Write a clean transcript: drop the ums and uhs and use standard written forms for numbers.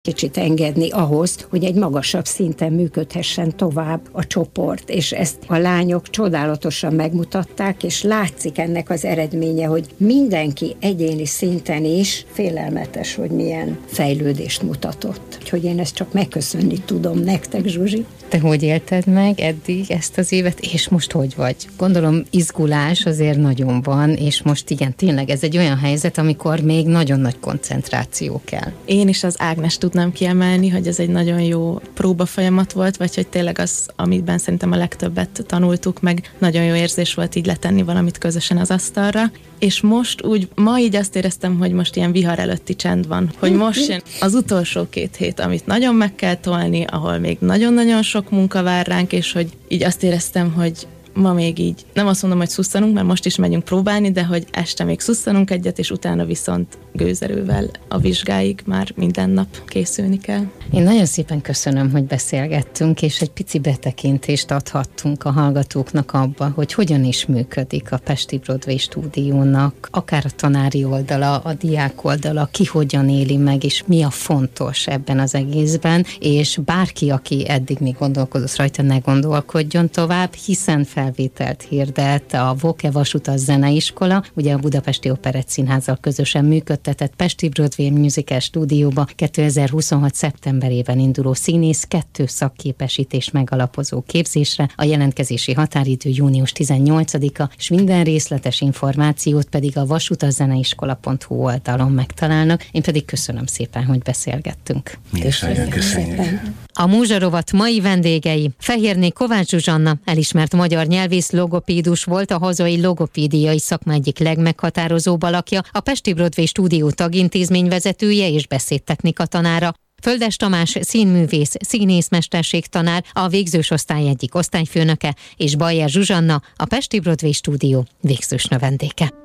kicsit engedni ahhoz, hogy egy magasabb szinten működhessen tovább a csoport, és ezt a lányok csodálatosan megmutatták, és látszik ennek az eredménye, hogy mindenki egyéni szinten is félelmetes, hogy milyen fejlődést mutatott. Úgyhogy én ezt csak megköszönni tudom nektek, Zsuzsi. Te hogy élted meg eddig ezt az évet, és most hogy vagy? Gondolom izgulás azért nagyon van, és most igen, tényleg ez egy olyan helyzet, amikor még nagyon nagy koncentráció kell. Én is az Ágnest tudnám kiemelni, hogy ez egy nagyon jó próbafolyamat volt, vagy hogy tényleg az, amiben szerintem a legtöbbet tanultuk, meg nagyon jó érzés volt így letenni valamit közösen az asztalra. És most úgy, ma így azt éreztem, hogy most ilyen vihar előtti csend van, hogy most jön az utolsó 2 hét, amit nagyon meg kell tolni, ahol még nagyon-nagyon sok munka vár ránk, és hogy így azt éreztem, hogy ma még így, nem azt mondom, hogy szusszanunk, mert most is megyünk próbálni, de hogy este még szusszanunk egyet, és utána viszont gőzerővel a vizsgáig már minden nap készülni kell. Én nagyon szépen köszönöm, hogy beszélgettünk, és egy pici betekintést adhattunk a hallgatóknak abba, hogy hogyan is működik a Pesti Broadway stúdiónak, akár a tanári oldala, a diák oldala, ki hogyan éli meg, és mi a fontos ebben az egészben, és bárki, aki eddig még gondolkodott rajta, ne gondolkodjon tovább, hiszen felvételt hirdet a Voke Vasutas Zeneiskola, ugye a Budapesti Operettszínházzal közösen működtetett Pesti Broadway Musical Stúdióba 2026. szeptemberében induló színész 2 szakképesítés megalapozó képzésre, a jelentkezési határidő június 18-a, és minden részletes információt pedig a vasutaszeneiskola.hu oldalon megtalálnak. Én pedig köszönöm szépen, hogy beszélgettünk. Mi is nagyon köszönjük. A Múzsa rovat mai vendégei: Fehérné Kovács Zsuzsanna, elismert magyar nyelvész, logopédus volt, a hazai logopédiai szakma egyik legmeghatározóbb alakja, a Pesti Broadway stúdió tagintézmény vezetője és beszédtechnika tanára. Földes Tamás színművész, színészmesterség tanár, a végzős osztály egyik osztályfőnöke, és Bajer Zsuzsanna, a Pesti Broadway stúdió végzős növendéke.